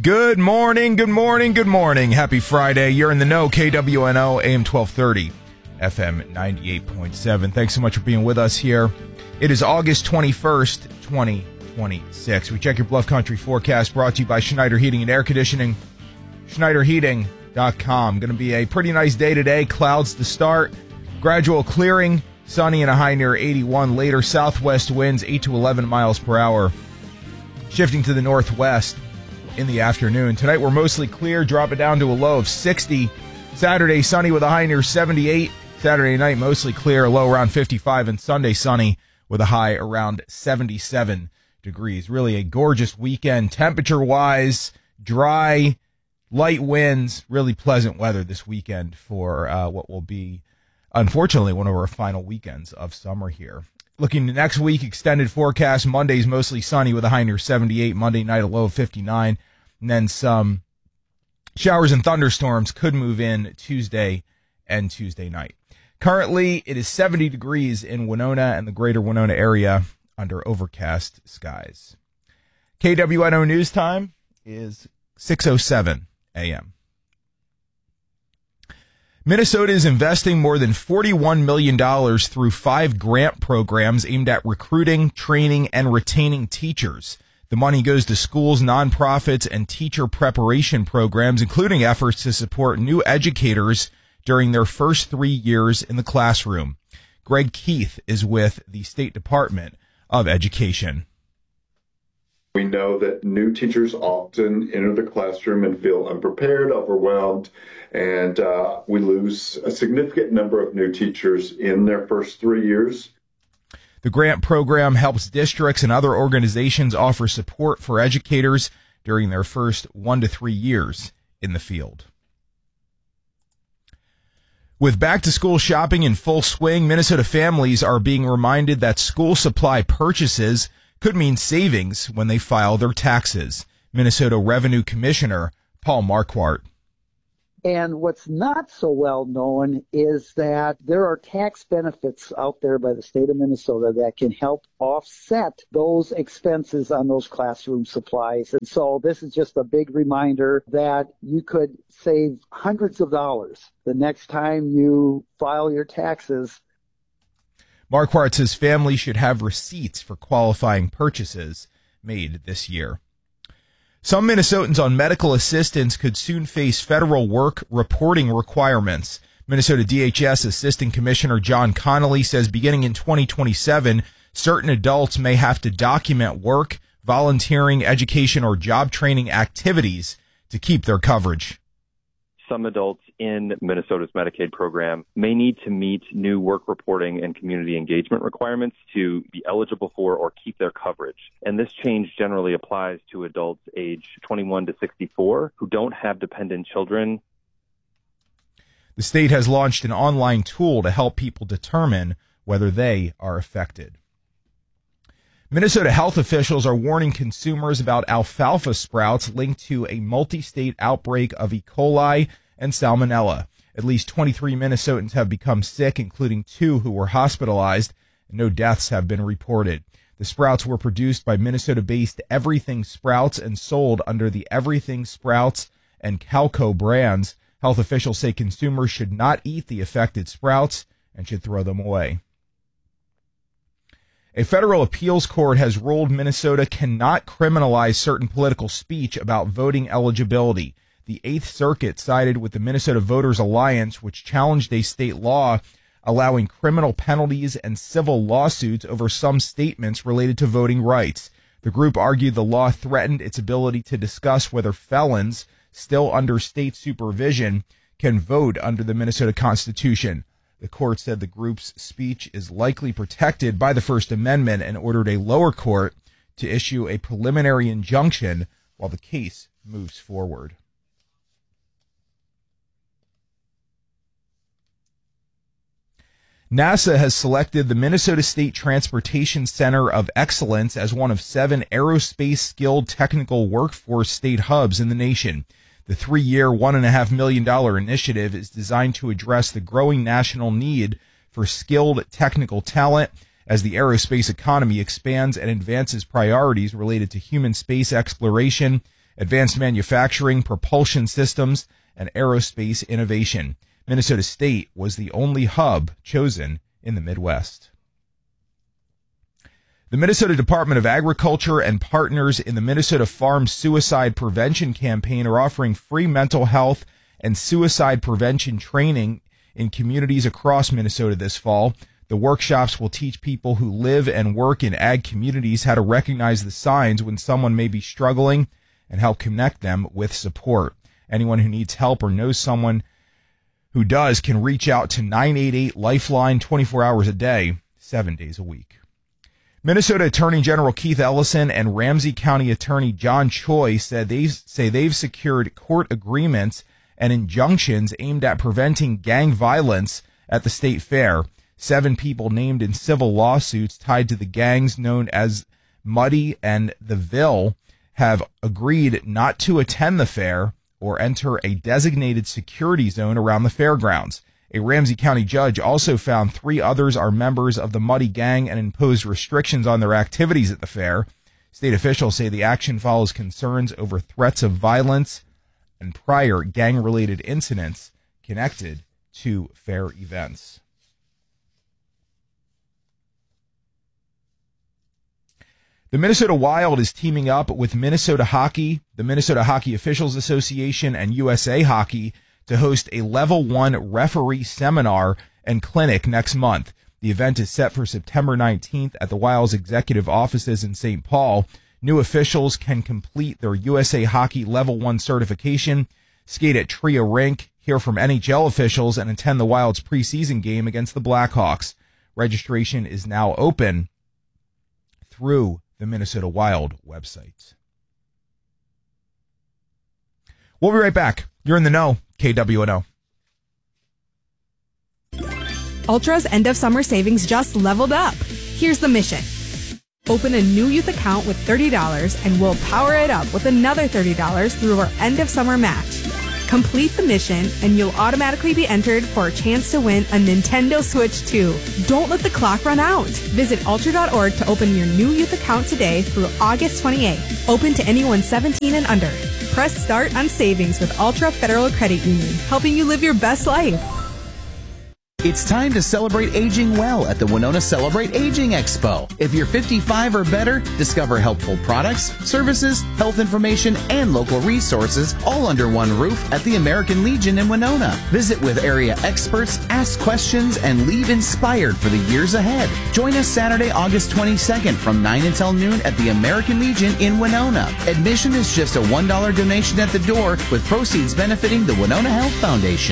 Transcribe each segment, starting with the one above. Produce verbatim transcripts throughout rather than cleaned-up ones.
Good morning, good morning, good morning. Happy Friday. You're in the know. K W N O, A M twelve thirty, F M ninety-eight point seven. Thanks so much for being with us here. It is August twenty-first, twenty twenty-six. We check your Bluff Country forecast brought to you by Schneider Heating and Air Conditioning. Schneider Heating dot com. Going to be a pretty nice day today. Clouds to start. Gradual clearing. Sunny and a high near eighty-one. Later, southwest winds eight to eleven miles per hour. Shifting to the northwest in the afternoon. Tonight we're mostly clear, drop it down to a low of sixty. Saturday sunny with a high near seventy-eight. Saturday night mostly clear, a low around fifty-five, and Sunday sunny with a high around seventy-seven degrees. Really a gorgeous weekend temperature-wise, dry, light winds, really pleasant weather this weekend for uh, what will be, unfortunately, one of our final weekends of summer here. Looking to next week, extended forecast. Monday's mostly sunny with a high near seventy-eight. Monday night, a low of fifty-nine. And then some showers and thunderstorms could move in Tuesday and Tuesday night. Currently, it is seventy degrees in Winona and the greater Winona area under overcast skies. K W N O News Time is six oh seven a.m. Minnesota is investing more than forty-one million dollars through five grant programs aimed at recruiting, training, and retaining teachers. The money goes to schools, nonprofits, and teacher preparation programs, including efforts to support new educators during their first three years in the classroom. Greg Keith is with the State Department of Education. We know that new teachers often enter the classroom and feel unprepared, overwhelmed, and uh, we lose a significant number of new teachers in their first three years. The grant program helps districts and other organizations offer support for educators during their first one to three years in the field. With back-to-school shopping in full swing, Minnesota families are being reminded that school supply purchases could mean savings when they file their taxes. Minnesota Revenue Commissioner Paul Marquardt. And what's not so well known is that there are tax benefits out there by the state of Minnesota that can help offset those expenses on those classroom supplies. And so this is just a big reminder that you could save hundreds of dollars the next time you file your taxes. Marquardt says families should have receipts for qualifying purchases made this year. Some Minnesotans on medical assistance could soon face federal work reporting requirements. Minnesota D H S Assistant Commissioner John Connolly says beginning in twenty twenty-seven, certain adults may have to document work, volunteering, education, or job training activities to keep their coverage. Some adults in Minnesota's Medicaid program may need to meet new work reporting and community engagement requirements to be eligible for or keep their coverage. And this change generally applies to adults age twenty-one to sixty-four who don't have dependent children. The state has launched an online tool to help people determine whether they are affected. Minnesota health officials are warning consumers about alfalfa sprouts linked to a multi-state outbreak of E. coli and salmonella. At least twenty-three Minnesotans have become sick, including two who were hospitalized, and no deaths have been reported. The sprouts were produced by Minnesota-based Everything Sprouts and sold under the Everything Sprouts and Calco brands. Health officials say consumers should not eat the affected sprouts and should throw them away. A federal appeals court has ruled Minnesota cannot criminalize certain political speech about voting eligibility. The Eighth Circuit sided with the Minnesota Voters Alliance, which challenged a state law allowing criminal penalties and civil lawsuits over some statements related to voting rights. The group argued the law threatened its ability to discuss whether felons still under state supervision can vote under the Minnesota Constitution. The court said the group's speech is likely protected by the First Amendment and ordered a lower court to issue a preliminary injunction while the case moves forward. NASA has selected the Minnesota State Transportation Center of Excellence as one of seven aerospace skilled technical workforce state hubs in the nation. The three-year, one point five million dollars initiative is designed to address the growing national need for skilled technical talent as the aerospace economy expands and advances priorities related to human space exploration advanced manufacturing, propulsion systems, and aerospace innovation. Minnesota State was the only hub chosen in the Midwest. The Minnesota Department of Agriculture and partners in the Minnesota Farm Suicide Prevention Campaign are offering free mental health and suicide prevention training in communities across Minnesota this fall. The workshops will teach people who live and work in ag communities how to recognize the signs when someone may be struggling and help connect them with support. Anyone who needs help or knows someone who does can reach out to nine eight eight Lifeline twenty-four hours a day, seven days a week. Minnesota Attorney General Keith Ellison and Ramsey County Attorney John Choi said they say they've secured court agreements and injunctions aimed at preventing gang violence at the state fair. Seven people named in civil lawsuits tied to the gangs known as Muddy and the Ville have agreed not to attend the fair or enter a designated security zone around the fairgrounds. A Ramsey County judge also found three others are members of the Muddy gang and imposed restrictions on their activities at the fair. State officials say the action follows concerns over threats of violence and prior gang-related incidents connected to fair events. The Minnesota Wild is teaming up with Minnesota Hockey, the Minnesota Hockey Officials Association, and U S A Hockey to host a Level one referee seminar and clinic next month. The event is set for September nineteenth at the Wild's executive offices in Saint Paul. New officials can complete their U S A Hockey Level one certification, skate at Tria Rink, hear from N H L officials, and attend the Wild's preseason game against the Blackhawks. Registration is now open through the Minnesota Wild website. We'll be right back. You're in the know, K W N O. Ultra's end of summer savings just leveled up. Here's the mission. Open a new youth account with thirty dollars and we'll power it up with another thirty dollars through our end of summer match. Complete the mission and you'll automatically be entered for a chance to win a Nintendo Switch two. Don't let the clock run out. Visit ultra dot org to open your new youth account today through August twenty-eighth. Open to anyone seventeen and under. Press start on savings with Ultra Federal Credit Union, helping you live your best life. It's time to celebrate aging well at the Winona Celebrate Aging Expo. If you're fifty-five or better, discover helpful products, services, health information, and local resources all under one roof at the American Legion in Winona. Visit with area experts, ask questions, and leave inspired for the years ahead. Join us Saturday, August twenty-second from nine until noon at the American Legion in Winona. Admission is just a one dollar donation at the door with proceeds benefiting the Winona Health Foundation.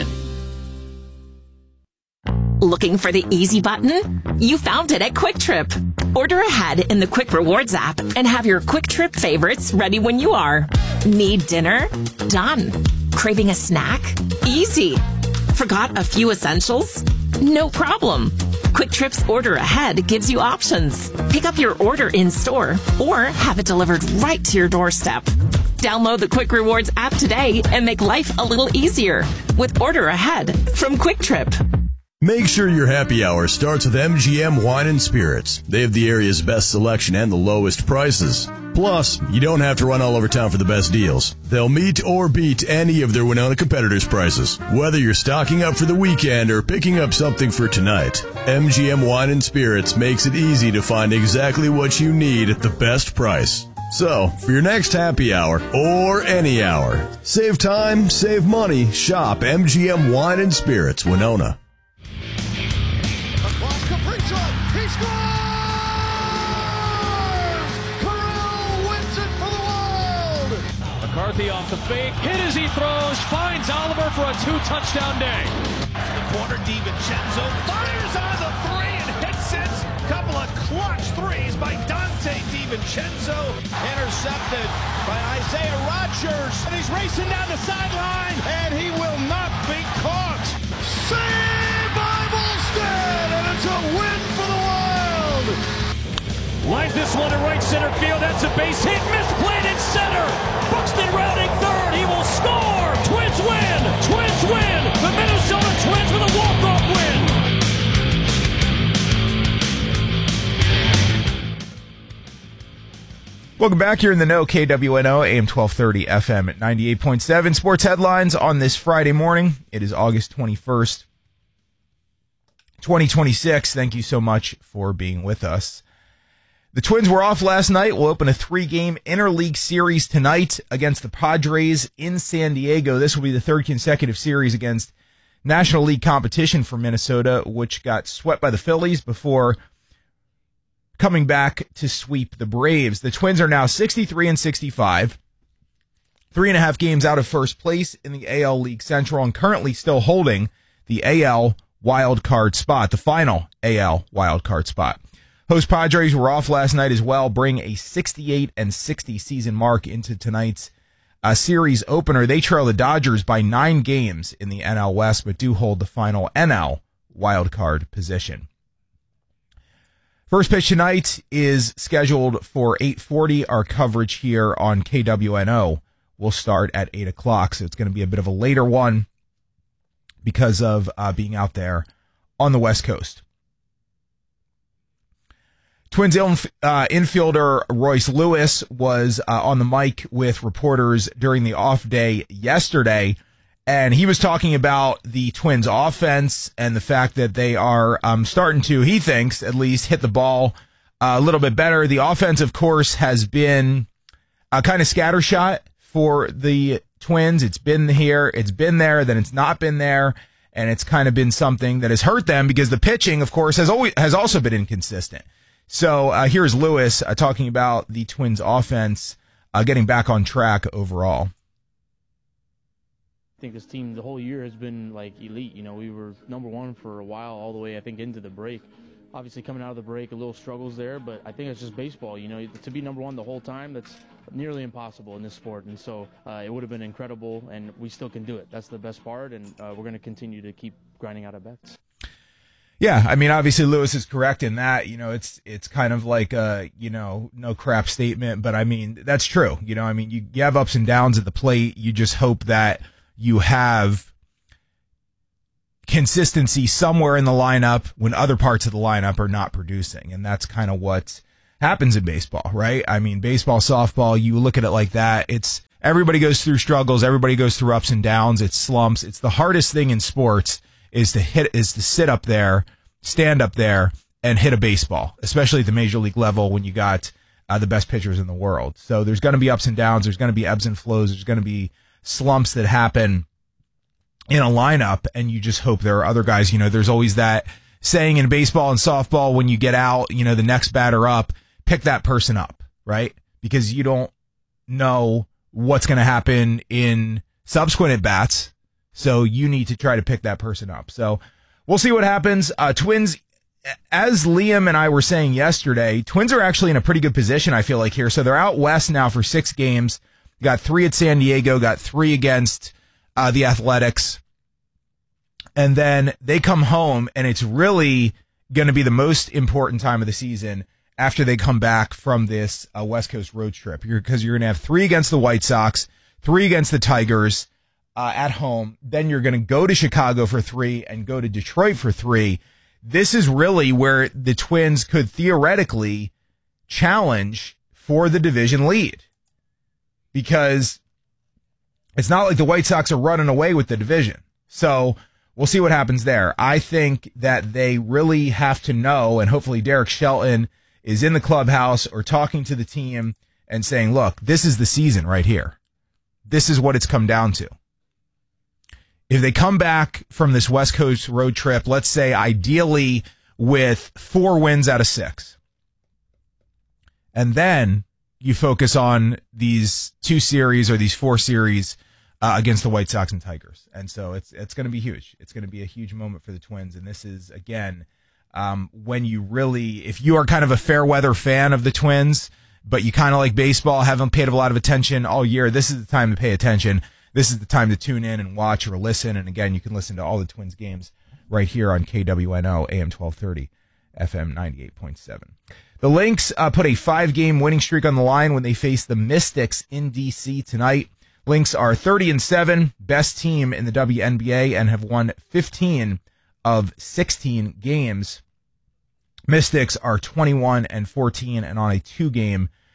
Looking for the easy button? You found it at Quick Trip. Order ahead in the Quick Rewards app and have your Quick Trip favorites ready when you are. Need dinner? Done. Craving a snack? Easy. Forgot a few essentials? No problem. Quick Trip's Order Ahead gives you options. Pick up your order in store or have it delivered right to your doorstep. Download the Quick Rewards app today and make life a little easier with Order Ahead from Quick Trip. Make sure your happy hour starts with M G M Wine and Spirits. They have the area's best selection and the lowest prices. Plus, you don't have to run all over town for the best deals. They'll meet or beat any of their Winona competitors' prices. Whether you're stocking up for the weekend or picking up something for tonight, M G M Wine and Spirits makes it easy to find exactly what you need at the best price. So, for your next happy hour, or any hour, save time, save money, shop M G M Wine and Spirits, Winona. McCarthy off the fake, hit as he throws, finds Oliver for a two-touchdown day. The corner, DiVincenzo fires on the three and hits it. Couple of clutch threes by Dante DiVincenzo. Intercepted by Isaiah Rodgers. And he's racing down the sideline, and he will not be caught. Saved by Volstead, and it's a win for the Wild. Lines this one to right center field. That's a base hit. Misplayed in center. Buxton routing third. He will score. Twins win. Twins win. The Minnesota Twins with a walk-off win. Welcome back. Here in the know, K W N O, A M twelve thirty, F M at ninety-eight point seven. Sports headlines on this Friday morning. It is August twenty-first, twenty twenty-six. Thank you so much for being with us. The Twins were off last night. We'll open a three-game interleague series tonight against the Padres in San Diego. This will be the third consecutive series against National League competition for Minnesota, which got swept by the Phillies before coming back to sweep the Braves. The Twins are now sixty-three and sixty-five, three and a half games out of first place in the A L League Central, and currently still holding the A L wild card spot, the final A L wild card spot. Host Padres were off last night as well, bring a sixty-eight and sixty season mark into tonight's uh, series opener. They trail the Dodgers by nine games in the N L West, but do hold the final N L wild card position. First pitch tonight is scheduled for eight forty. Our coverage here on K W N O will start at eight o'clock, so it's going to be a bit of a later one because of uh, being out there on the West Coast. Twins inf- uh, infielder Royce Lewis was uh, on the mic with reporters during the off day yesterday, and he was talking about the Twins offense and the fact that they are um, starting to, he thinks, at least hit the ball uh, a little bit better. The offense, of course, has been uh, kind of scattershot for the Twins. It's been here, it's been there, then it's not been there, and it's kind of been something that has hurt them because the pitching, of course, has always has also been inconsistent. So uh, here's Lewis uh, talking about the Twins offense uh, getting back on track overall. I think this team the whole year has been like elite. You know, we were number one for a while, all the way, I think, into the break. Obviously, coming out of the break, a little struggles there, but I think it's just baseball. You know, to be number one the whole time, that's nearly impossible in this sport. And so uh, it would have been incredible, and we still can do it. That's the best part, and uh, we're going to continue to keep grinding out at bats. Yeah, I mean, obviously Lewis is correct in that. You know, it's it's kind of like a, you know, no crap statement, but I mean, that's true. You know, I mean, you, you have ups and downs at the plate. You just hope that you have consistency somewhere in the lineup when other parts of the lineup are not producing. And that's kind of what happens in baseball, right? I mean, baseball, softball, you look at it like that. It's everybody goes through struggles. Everybody goes through ups and downs. It's slumps. It's the hardest thing in sports is to hit, is to sit up there, stand up there and hit a baseball, especially at the major league level when you got uh, the best pitchers in the world. So there's going to be ups and downs. There's going to be ebbs and flows. There's going to be slumps that happen in a lineup, and you just hope there are other guys. You know, there's always that saying in baseball and softball, when you get out, you know, the next batter up, pick that person up, right? Because you don't know what's going to happen in subsequent at bats. So you need to try to pick that person up. So we'll see what happens. Uh, Twins, as Liam and I were saying yesterday, Twins are actually in a pretty good position, I feel like, here. So they're out west now for six games. Got three at San Diego, got three against uh, the Athletics. And then they come home, and it's really going to be the most important time of the season after they come back from this uh, West Coast road trip. Because you're, you're going to have three against the White Sox, three against the Tigers, Uh, at home. Then you're going to go to Chicago for three and go to Detroit for three. This is really where the Twins could theoretically challenge for the division lead, because it's not like the White Sox are running away with the division. So we'll see what happens there. I think that they really have to know, and hopefully Derek Shelton is in the clubhouse or talking to the team and saying, look, this is the season right here. This is what it's come down to. If they come back from this West Coast road trip, let's say ideally with four wins out of six, and then you focus on these two series or these four series uh, against the White Sox and Tigers. And so it's it's going to be huge. It's going to be a huge moment for the Twins. And this is, again, um, when you really, if you are kind of a fair weather fan of the Twins, but you kind of like baseball, haven't paid a lot of attention all year, this is the time to pay attention. This is the time to tune in and watch or listen. And again, you can listen to all the Twins games right here on K W N O, A M twelve thirty, F M ninety-eight point seven. The Lynx uh, put a five-game winning streak on the line when they face the Mystics in D C tonight. Lynx are thirty and seven, best team in the W N B A, and have won fifteen of sixteen games. Mystics are twenty-one and fourteen and on a two-game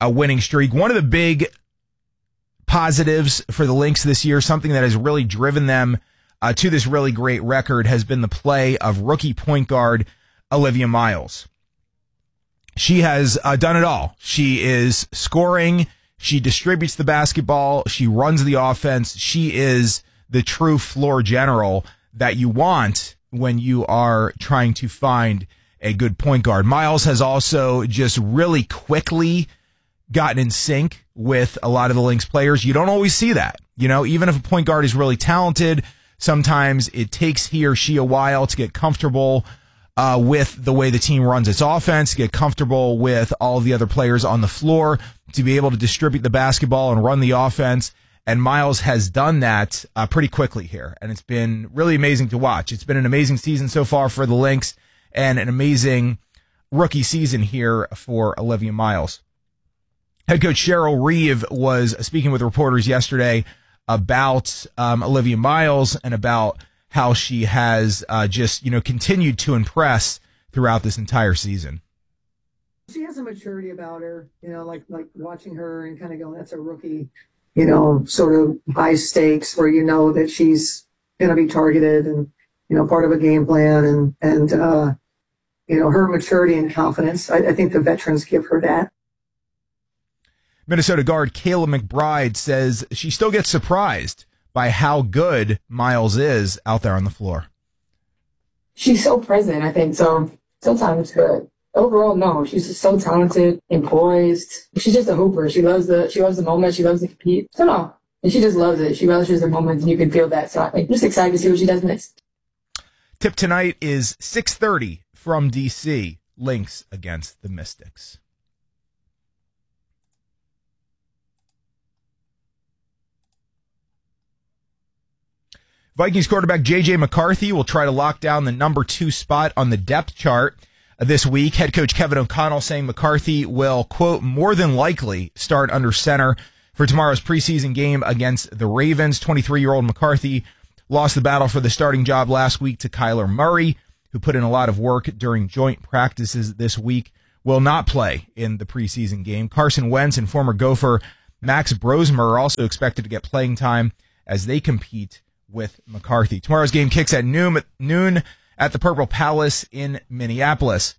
uh, winning streak. One of the big positives for the Lynx this year, something that has really driven them uh, to this really great record, has been the play of rookie point guard Olivia Miles. She has uh, done it all. She is scoring. She distributes the basketball. She runs the offense. She is the true floor general that you want when you are trying to find a good point guard. Miles has also just really quickly gotten in sync with a lot of the Lynx players. You don't always see that. You know, even if a point guard is really talented, sometimes it takes he or she a while to get comfortable uh, with the way the team runs its offense, to get comfortable with all the other players on the floor, to be able to distribute the basketball and run the offense. And Miles has done that uh, pretty quickly here. And it's been really amazing to watch. It's been an amazing season so far for the Lynx and an amazing rookie season here for Olivia Miles. Head coach Cheryl Reeve was speaking with reporters yesterday about um, Olivia Miles and about how she has uh, just, you know, continued to impress throughout this entire season. She has a maturity about her, you know, like like watching her and kind of going, that's a rookie, you know, sort of high stakes where you know that she's going to be targeted and, you know, part of a game plan. And, and uh, you know, her maturity and confidence, I, I think the veterans give her that. Minnesota guard Kayla McBride says she still gets surprised by how good Miles is out there on the floor. She's so present, I think. So sometimes it's good. Overall, no. She's just so talented and poised. She's just a hooper. She loves the she loves the moment. She loves to compete. So no. And she just loves it. She relishes the moment, and you can feel that. So I'm just excited to see what she does next. Tip tonight is six thirty from D C. Lynx against the Mystics. Vikings quarterback J J McCarthy will try to lock down the number two spot on the depth chart this week. Head coach Kevin O'Connell saying McCarthy will, quote, more than likely start under center for tomorrow's preseason game against the Ravens. twenty-three-year-old McCarthy lost the battle for the starting job last week to Kyler Murray, who put in a lot of work during joint practices this week, will not play in the preseason game. Carson Wentz and former Gopher Max Brosmer are also expected to get playing time as they compete with McCarthy. Tomorrow's game kicks at noon, noon at the Purple Palace in Minneapolis.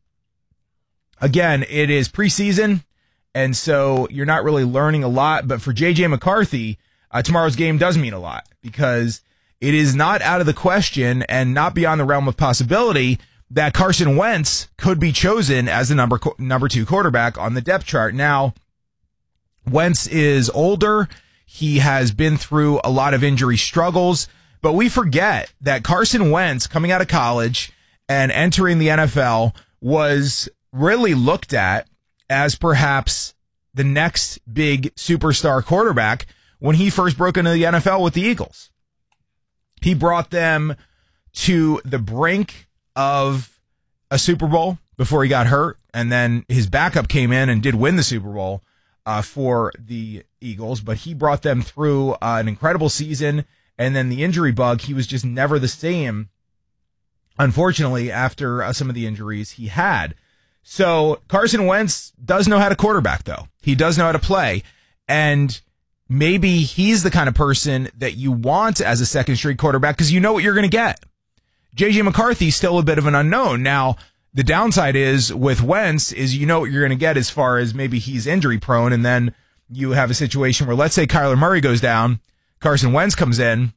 Again, it is preseason, and so you're not really learning a lot. But for J J McCarthy, uh, tomorrow's game does mean a lot because it is not out of the question and not beyond the realm of possibility that Carson Wentz could be chosen as the number number two quarterback on the depth chart. Now, Wentz is older. He has been through a lot of injury struggles. But we forget that Carson Wentz, coming out of college and entering the N F L, was really looked at as perhaps the next big superstar quarterback when he first broke into the N F L with the Eagles. He brought them to the brink of a Super Bowl before he got hurt, and then his backup came in and did win the Super Bowl uh, for the Eagles, but he brought them through uh, an incredible season. And then the injury bug, he was just never the same, unfortunately, after uh, some of the injuries he had. So Carson Wentz does know how to quarterback, though. He does know how to play. And maybe he's the kind of person that you want as a second-string quarterback because you know what you're going to get. J J McCarthy's still a bit of an unknown. Now, the downside is with Wentz is you know what you're going to get as far as maybe he's injury-prone, and then you have a situation where, let's say Kyler Murray goes down, Carson Wentz comes in,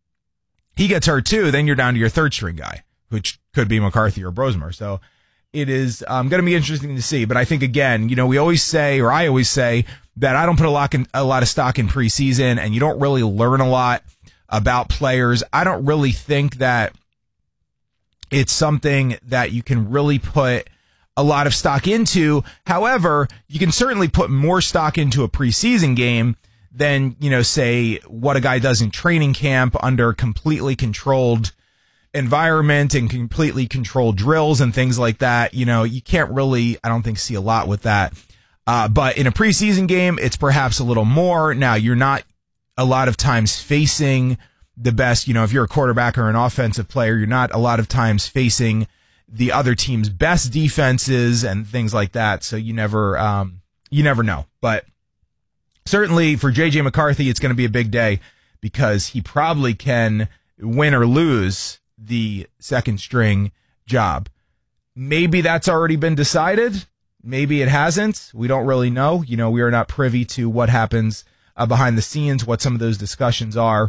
he gets hurt too, then you're down to your third string guy, which could be McCarthy or Brosmer. So it is um, going to be interesting to see. But I think, again, you know, we always say, or I always say, that I don't put a lot, in, a lot of stock in preseason, and you don't really learn a lot about players. I don't really think that it's something that you can really put a lot of stock into. However, you can certainly put more stock into a preseason game than, you know, say what a guy does in training camp under completely controlled environment and completely controlled drills and things like that. You know, you can't really, I don't think, see a lot with that. Uh, but in a preseason game, it's perhaps a little more. Now, you're not a lot of times facing the best, you know, if you're a quarterback or an offensive player, you're not a lot of times facing the other team's best defenses and things like that. So you never, um, you never know. But certainly for J J McCarthy, it's going to be a big day because he probably can win or lose the second string job. Maybe that's already been decided. Maybe it hasn't. We don't really know. You know, we are not privy to what happens uh, behind the scenes, what some of those discussions are.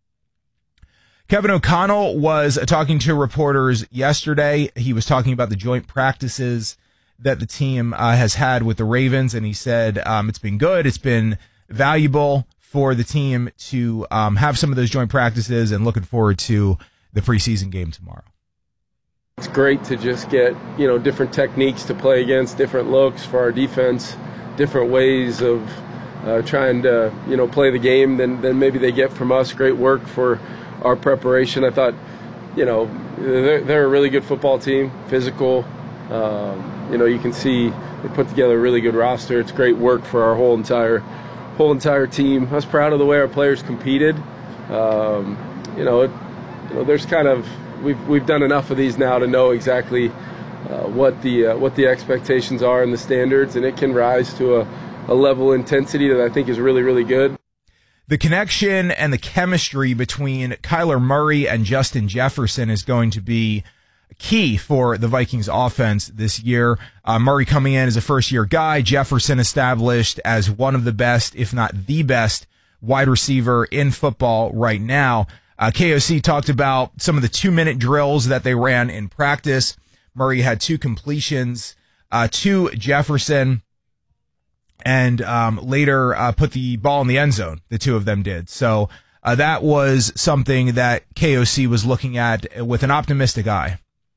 Kevin O'Connell was talking to reporters yesterday. He was talking about the joint practices that the team uh, has had with the Ravens, and he said um, it's been good. It's been valuable for the team to um, have some of those joint practices, and looking forward to the preseason game tomorrow. It's great to just get, you know, different techniques to play against, different looks for our defense, different ways of uh, trying to, you know, play the game than, than maybe they get from us. Great work for our preparation. I thought, you know, they're, they're a really good football team, physical. Um, you know, you can see they put together a really good roster. It's great work for our whole entire whole entire team. I was proud of the way our players competed. Um, you know, it, you know, there's kind of we've we've done enough of these now to know exactly uh, what the uh, what the expectations are and the standards, and it can rise to a, a level of intensity that I think is really, really good. The connection and the chemistry between Kyler Murray and Justin Jefferson is going to be key for the Vikings offense this year. Uh, Murray coming in as a first-year guy, Jefferson established as one of the best, if not the best, wide receiver in football right now. Uh, K O C talked about some of the two-minute drills that they ran in practice. Murray had two completions uh, to Jefferson, and um, later uh, put the ball in the end zone. The two of them did. So uh, that was something that K O C was looking at with an optimistic eye.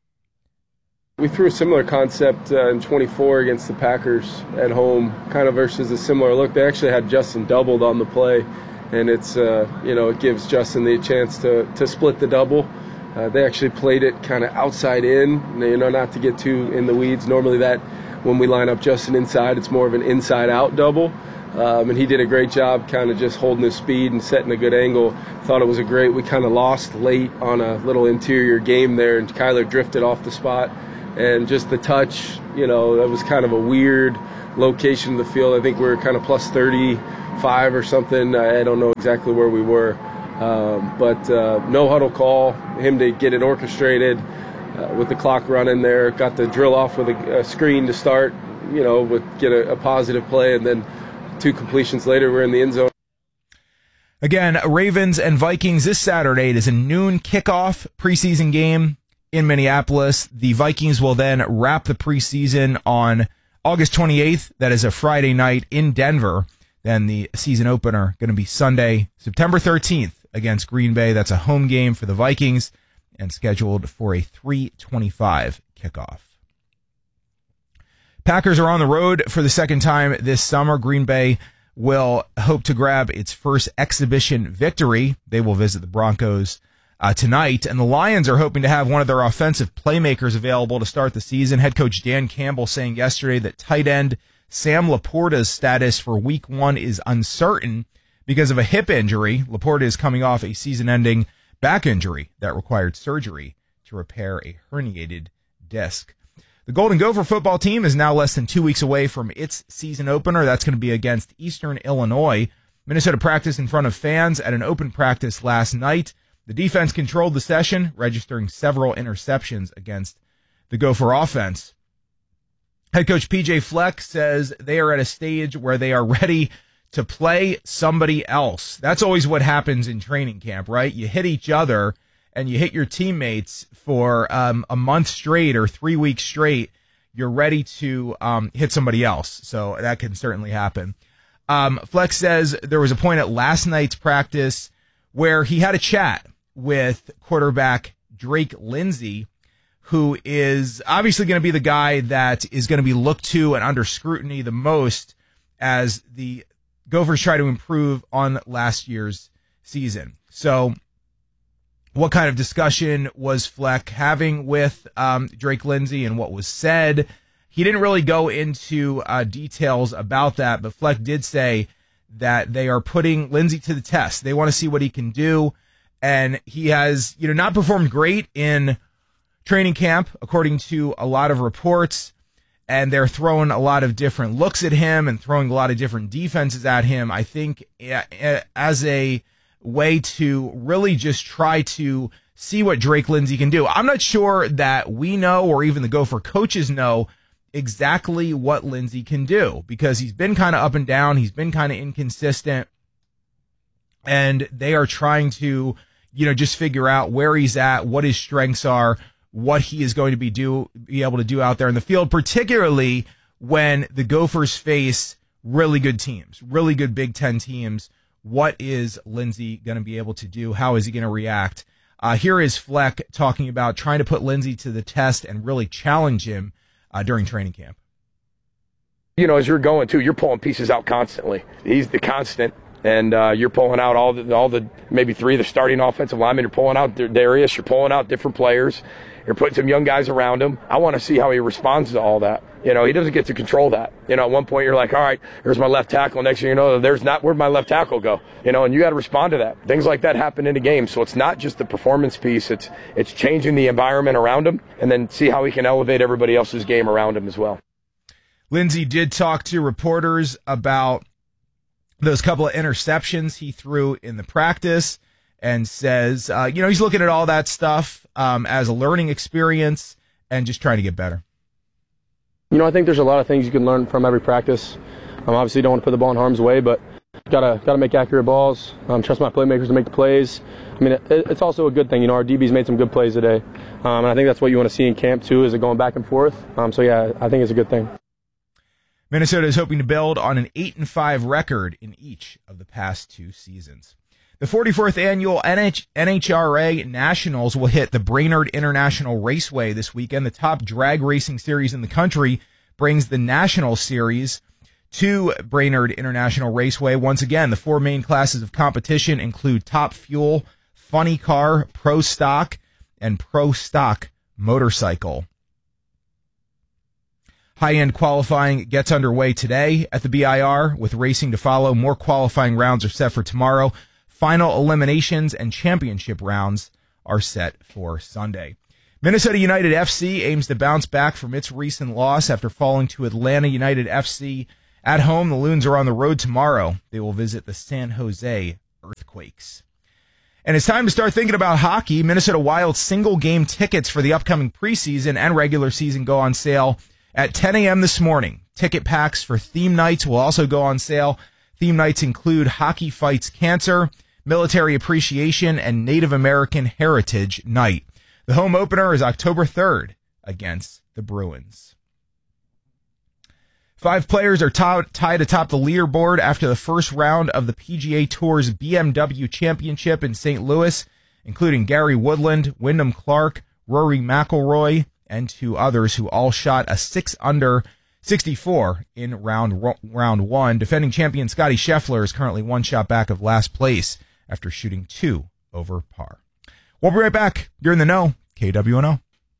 We threw a similar concept uh, in twenty-four against the Packers at home, kind of versus a similar look. They actually had Justin doubled on the play, and it's uh, you know it gives Justin the chance to to split the double. Uh, they actually played it kind of outside in, you know, not to get too in the weeds. Normally that when we line up Justin inside, it's more of an inside-out double. Um, and he did a great job kind of just holding his speed and setting a good angle. Thought it was a great, we kind of lost late on a little interior game there, and Kyler drifted off the spot. And just the touch, you know, that was kind of a weird location of the field. I think we were kind of plus thirty-five or something. I don't know exactly where we were. Um, but uh, no huddle call, him to get it orchestrated. Uh, with the clock running there, got the drill off with a, a screen to start, you know, with get a, a positive play, and then two completions later, we're in the end zone. Again, Ravens and Vikings this Saturday. It is a noon kickoff preseason game in Minneapolis. The Vikings will then wrap the preseason on August twenty-eighth. That is a Friday night in Denver. Then the season opener going to be Sunday, September thirteenth against Green Bay. That's a home game for the Vikings, and scheduled for a three twenty-five kickoff. Packers are on the road for the second time this summer. Green Bay will hope to grab its first exhibition victory. They will visit the Broncos uh, tonight, and the Lions are hoping to have one of their offensive playmakers available to start the season. Head coach Dan Campbell saying yesterday that tight end Sam Laporta's status for week one is uncertain because of a hip injury. Laporta is coming off a season-ending back injury that required surgery to repair a herniated disc. The Golden Gopher football team is now less than two weeks away from its season opener. That's going to be against Eastern Illinois. Minnesota practiced in front of fans at an open practice last night. The defense controlled the session, registering several interceptions against the Gopher offense. Head coach P J Fleck says they are at a stage where they are ready to play somebody else. That's always what happens in training camp, right? You hit each other and you hit your teammates for um, a month straight or three weeks straight. You're ready to um, hit somebody else. So that can certainly happen. Um, Fleck says there was a point at last night's practice where he had a chat with quarterback Drake Lindsey, who is obviously going to be the guy that is going to be looked to and under scrutiny the most as the Gophers try to improve on last year's season. So what kind of discussion was Fleck having with um, Drake Lindsey and what was said? He didn't really go into uh, details about that, but Fleck did say that they are putting Lindsey to the test. They want to see what he can do. And he has, you know, not performed great in training camp, according to a lot of reports. and they're throwing a lot of different looks at him and throwing a lot of different defenses at him. I think as a way to really just try to see what Drake Lindsey can do. I'm not sure that we know, or even the Gopher coaches know, exactly what Lindsey can do, because he's been kind of up and down. He's been kind of inconsistent, and they are trying to, you know, just figure out where he's at, what his strengths are, what he is going to be do be able to do out there in the field, particularly when the Gophers face really good teams, really good Big Ten teams. What is Lindsey going to be able to do? How is he going to react? Uh, here is Fleck talking about trying to put Lindsey to the test and really challenge him uh, during training camp. You know, as you're going too, you're pulling pieces out constantly. He's the constant. And uh, you're pulling out all the, all the maybe three of the starting offensive linemen. You're pulling out Darius. You're pulling out different players. You're putting some young guys around him. I want to see how he responds to all that. You know, he doesn't get to control that. You know, at one point you're like, all right, here's my left tackle. Next thing you know, there's not, where'd my left tackle go? You know, and you got to respond to that. Things like that happen in a game. So it's not just the performance piece. It's it's changing the environment around him, and then see how he can elevate everybody else's game around him as well. Lindsey did talk to reporters about those couple of interceptions he threw in the practice, and says, uh, you know, he's looking at all that stuff um, as a learning experience and just trying to get better. You know, I think there's a lot of things you can learn from every practice. Um, obviously, don't want to put the ball in harm's way, but gotta gotta make accurate balls. Um, trust my playmakers to make the plays. I mean, it, it's also a good thing. You know, our D B's made some good plays today, um, and I think that's what you want to see in camp too. Is it going back and forth? Um, so yeah, I think it's a good thing. Minnesota is hoping to build on an eight and five record in each of the past two seasons. The forty-fourth annual N H R A Nationals will hit the Brainerd International Raceway this weekend. The top drag racing series in the country brings the National Series to Brainerd International Raceway. Once again, the four main classes of competition include Top Fuel, Funny Car, Pro Stock, and Pro Stock Motorcycle. High-end qualifying gets underway today at the B I R, with racing to follow. More qualifying rounds are set for tomorrow. Final eliminations and championship rounds are set for Sunday. Minnesota United F C aims to bounce back from its recent loss after falling to Atlanta United F C at home. The Loons are on the road tomorrow. They will visit the San Jose Earthquakes. And it's time to start thinking about hockey. Minnesota Wild single-game tickets for the upcoming preseason and regular season go on sale at ten a.m. this morning. Ticket packs for theme nights will also go on sale. Theme nights include Hockey Fights Cancer, Military Appreciation, and Native American Heritage Night. The home opener is October third against the Bruins. Five players are t- tied atop the leaderboard after the first round of the P G A Tour's B M W Championship in Saint Louis, including Gary Woodland, Wyndham Clark, Rory McIlroy, and two others who all shot a six under sixty-four in round round one. Defending champion Scotty Scheffler is currently one shot back of last place after shooting two over par. We'll be right back. You're in the know. K W N O.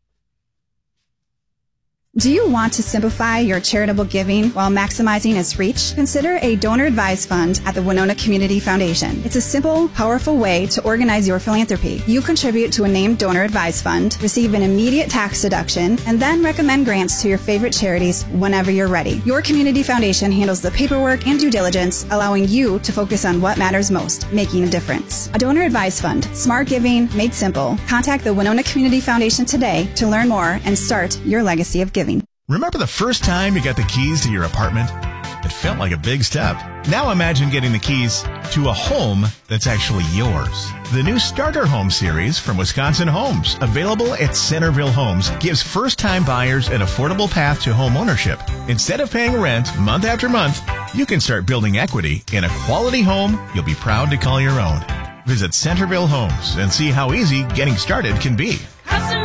Do you want to simplify your charitable giving while maximizing its reach? Consider a donor-advised fund at the Winona Community Foundation. It's a simple, powerful way to organize your philanthropy. You contribute to a named donor-advised fund, receive an immediate tax deduction, and then recommend grants to your favorite charities whenever you're ready. Your community foundation handles the paperwork and due diligence, allowing you to focus on what matters most, making a difference. A donor-advised fund, smart giving made simple. Contact the Winona Community Foundation today to learn more and start your legacy of giving. Remember the first time you got the keys to your apartment? It felt like a big step. Now imagine getting the keys to a home that's actually yours. The new Starter Home series from Wisconsin Homes, available at Centerville Homes, gives first-time buyers an affordable path to home ownership. Instead of paying rent month after month, you can start building equity in a quality home you'll be proud to call your own. Visit Centerville Homes and see how easy getting started can be.